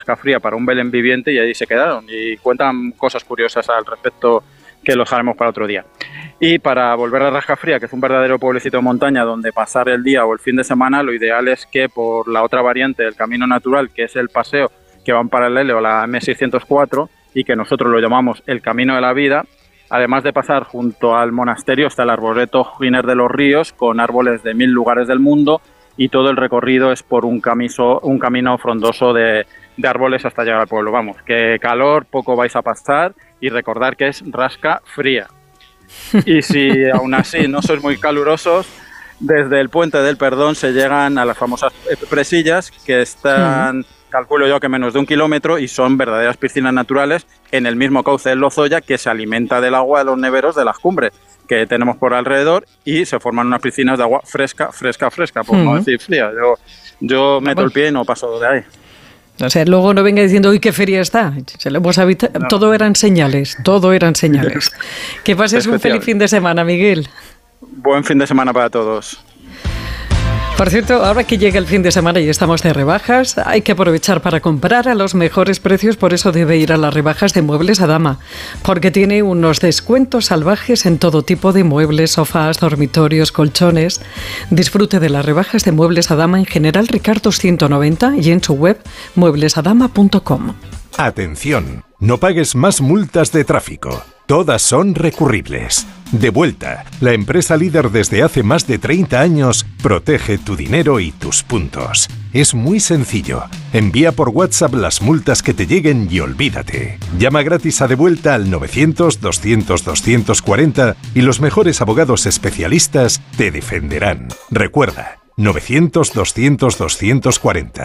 rasca fría para un Belén viviente y allí se quedaron y cuentan cosas curiosas al respecto que los haremos para otro día. Y para volver a Rascafría, que es un verdadero pueblecito de montaña donde pasar el día o el fin de semana, lo ideal es que por la otra variante del camino natural, que es el paseo que va en paralelo a la M604 y que nosotros lo llamamos el Camino de la Vida, además de pasar junto al monasterio está el arboreto Giner de los Ríos con árboles de 1000 lugares del mundo y todo el recorrido es por un camino frondoso de árboles hasta llegar al pueblo. Vamos, que calor poco vais a pasar y recordar que es Rascafría. Y si aún así no sois muy calurosos, desde el Puente del Perdón se llegan a las famosas presillas que están, calculo yo que menos de 1 kilómetro y son verdaderas piscinas naturales en el mismo cauce del Lozoya que se alimenta del agua de los neveros de las cumbres que tenemos por alrededor y se forman unas piscinas de agua fresca, por no decir fría. Yo meto el pie y no paso de ahí. O sea, luego no venga diciendo, uy, qué feria está. Se lo hemos no. Todo eran señales. Que pases un feliz fin de semana, Miguel. Buen fin de semana para todos. Por cierto, ahora que llega el fin de semana y estamos de rebajas, hay que aprovechar para comprar a los mejores precios, por eso debe ir a las rebajas de Muebles Adama, porque tiene unos descuentos salvajes en todo tipo de muebles, sofás, dormitorios, colchones. Disfrute de las rebajas de Muebles Adama en General Ricardo 190 y en su web mueblesadama.com. Atención, no pagues más multas de tráfico. Todas son recurribles. Devuelta, la empresa líder desde hace más de 30 años, protege tu dinero y tus puntos. Es muy sencillo. Envía por WhatsApp las multas que te lleguen y olvídate. Llama gratis a Devuelta al 900-200-240 y los mejores abogados especialistas te defenderán. Recuerda, 900-200-240,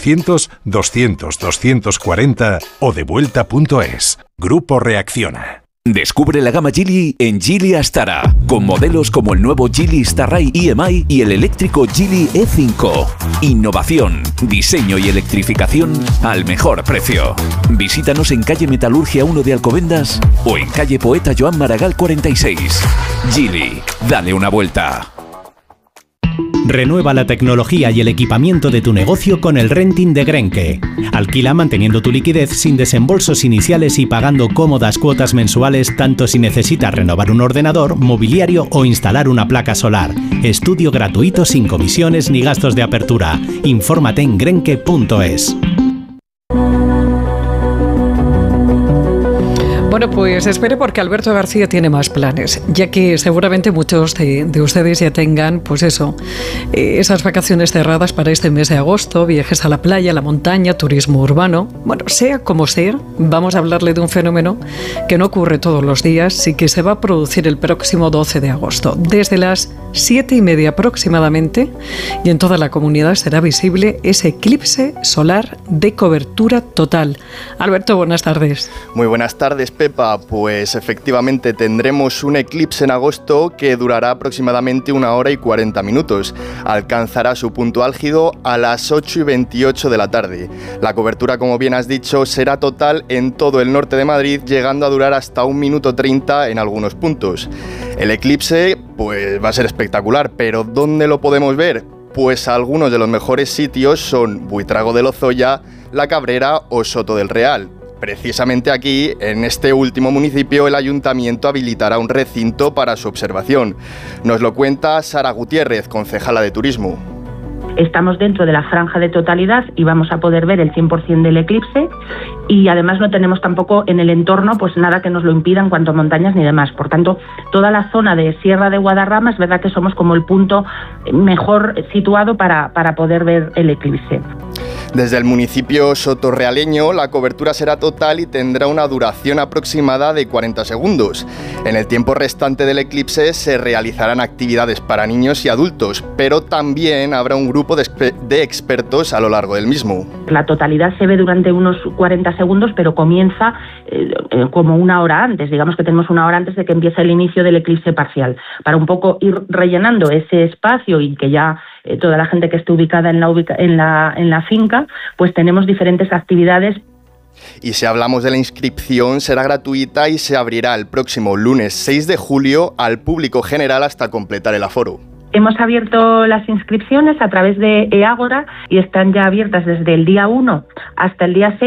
900-200-240 o devuelta.es. Grupo Reacciona. Descubre la gama Geely en Geely Astara, con modelos como el nuevo Geely Starray EMI y el eléctrico Geely E5. Innovación, diseño y electrificación al mejor precio. Visítanos en calle Metalurgia 1 de Alcobendas o en calle Poeta Joan Maragall 46. Geely, dale una vuelta. Renueva la tecnología y el equipamiento de tu negocio con el renting de Grenke. Alquila manteniendo tu liquidez sin desembolsos iniciales y pagando cómodas cuotas mensuales tanto si necesitas renovar un ordenador, mobiliario o instalar una placa solar. Estudio gratuito sin comisiones ni gastos de apertura. Infórmate en grenke.es. Bueno, pues espere porque Alberto García tiene más planes, ya que seguramente muchos de ustedes ya tengan, pues eso, esas vacaciones cerradas para este mes de agosto, viajes a la playa, a la montaña, turismo urbano. Bueno, sea como sea, vamos a hablarle de un fenómeno que no ocurre todos los días y que se va a producir el próximo 12 de agosto, desde las 7:30 aproximadamente, y en toda la comunidad será visible ese eclipse solar de cobertura total. Alberto, buenas tardes. Muy buenas tardes, Pepa. Pues efectivamente tendremos un eclipse en agosto que durará aproximadamente 1 hora y 40 minutos. Alcanzará su punto álgido a las 8:28 de la tarde. La cobertura, como bien has dicho, será total en todo el norte de Madrid, llegando a durar hasta 1 minuto 30 en algunos puntos. El eclipse, pues va a ser espectacular, pero ¿dónde lo podemos ver? Pues algunos de los mejores sitios son Buitrago de Lozoya, La Cabrera o Soto del Real. Precisamente aquí, en este último municipio, el ayuntamiento habilitará un recinto para su observación. Nos lo cuenta Sara Gutiérrez, concejala de Turismo. Estamos dentro de la franja de totalidad y vamos a poder ver el 100% del eclipse, y además no tenemos tampoco en el entorno pues nada que nos lo impida en cuanto a montañas ni demás. Por tanto, toda la zona de Sierra de Guadarrama es verdad que somos como el punto mejor situado para poder ver el eclipse. Desde el municipio sotorrealeño, la cobertura será total y tendrá una duración aproximada de 40 segundos. En el tiempo restante del eclipse se realizarán actividades para niños y adultos, pero también habrá un grupo de expertos a lo largo del mismo. La totalidad se ve durante unos 40 segundos, pero comienza como 1 hora antes. Digamos que tenemos 1 hora antes de que empiece el inicio del eclipse parcial, para un poco ir rellenando ese espacio y que ya toda la gente que esté ubicada en la finca, pues tenemos diferentes actividades. Y si hablamos de la inscripción, será gratuita y se abrirá el próximo lunes 6 de julio al público general hasta completar el aforo. Hemos abierto las inscripciones a través de eAgora y están ya abiertas desde el día 1 hasta el día 6